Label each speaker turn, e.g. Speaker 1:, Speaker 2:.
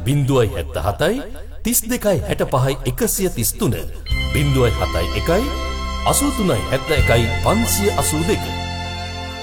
Speaker 1: 077 32 65 133 071 83 71 582